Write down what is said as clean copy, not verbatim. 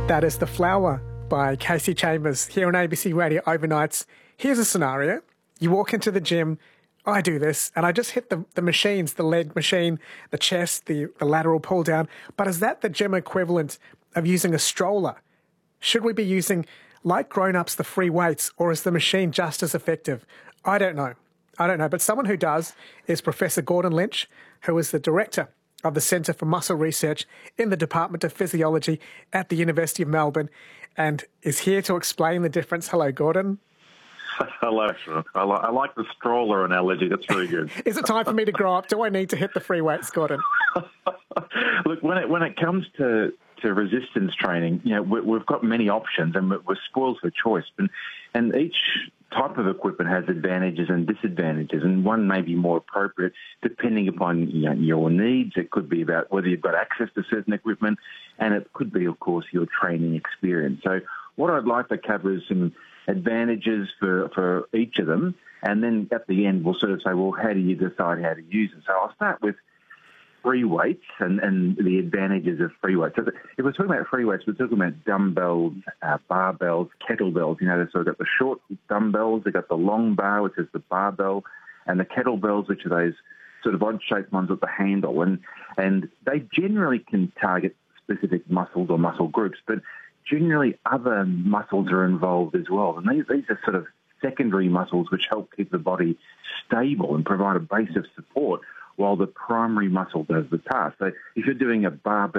That is The Flower by Casey Chambers here on ABC Radio Overnights. Here's a scenario. You walk into the gym, I do this, and I just hit the machines, the leg machine, the chest, the lateral pull down. But is that the gym equivalent of using a stroller? Should we be using, like grown-ups, the free weights, or is the machine just as effective? I don't know. But someone who does is Professor Gordon Lynch, who is the director of the Centre for Muscle Research in the Department of Physiology at the University of Melbourne, and is here to explain the difference. Hello, Gordon. Hello, Sean. I like the stroller analogy. That's very good. Is it time for me to grow up? Do I need to hit the free weights, Gordon? Look, when it comes to resistance training, we've got many options, and we're spoiled for choice. And each type of equipment has advantages and disadvantages, and one may be more appropriate depending upon your needs. It could be about whether you've got access to certain equipment, and it could be, of course, your training experience. So what I'd like to cover is some advantages for each of them, and then at the end we'll sort of say, well, how do you decide how to use them? So I'll start with free weights and the advantages of free weights. So if we're talking about free weights, we're talking about dumbbells, barbells, kettlebells. They've sort of got the short dumbbells, they've got the long bar, which is the barbell, and the kettlebells, which are those sort of odd-shaped ones with the handle. And they generally can target specific muscles or muscle groups, but generally other muscles are involved as well. And these are sort of secondary muscles which help keep the body stable and provide a base of support while the primary muscle does the task. So if you're doing a barbell